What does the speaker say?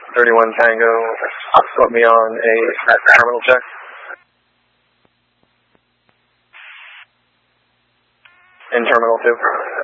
31 Tango, put me on a terminal check. In Terminal 2.